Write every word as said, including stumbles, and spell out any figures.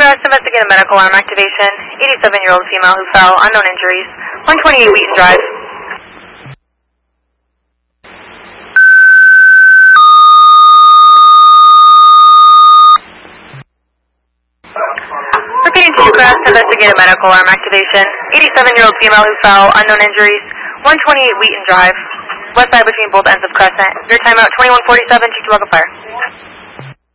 Crest, investigate a medical arm activation. eighty-seven-year-old female who fell, unknown injuries. one twenty-eight Wheaton Drive. Repeating to Crest, investigate a medical arm activation. eighty-seven-year-old female who fell, unknown injuries. one twenty-eight Wheaton Drive. West side between both ends of Crescent. Your timeout twenty-one forty-seven, Chickawaga Fire.